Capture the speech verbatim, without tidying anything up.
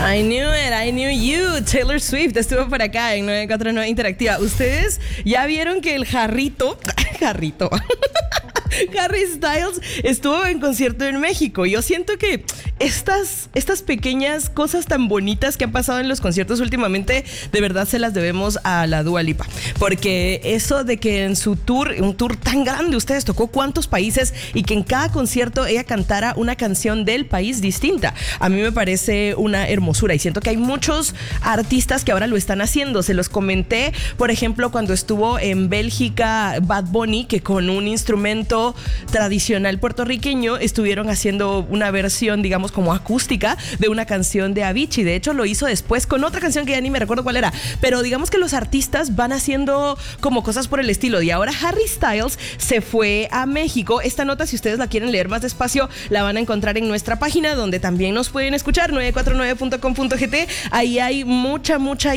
I knew it, I knew you. Taylor Swift estuvo por acá en nueve cuatro nueve Interactiva. Ustedes ya vieron que el jarrito, jarrito, Harry Styles estuvo en concierto en México. Yo siento que estas, estas pequeñas cosas tan bonitas que han pasado en los conciertos últimamente, de verdad se las debemos a la Dua Lipa. Porque eso de que en su tour, un tour tan grande, ustedes tocó cuántos países y que en cada concierto ella cantara una canción del país distinta, a mí me parece una hermosura y siento que hay muchos artistas que ahora lo están haciendo. Se los comenté, por ejemplo, cuando estuvo en Bélgica Bad Bunny, que con un instrumento tradicional puertorriqueño estuvieron haciendo una versión, digamos, como acústica de una canción de Avicii. De hecho, lo hizo después con otra canción que ya ni me recuerdo cuál era, pero digamos que los artistas van haciendo como cosas por el estilo. Y ahora Harry Styles se fue a México. Esta nota, si ustedes la quieren leer más despacio, la van a encontrar en nuestra página, donde también nos pueden escuchar, nueve cuatro nueve punto com punto g t. Ahí hay mucha, mucha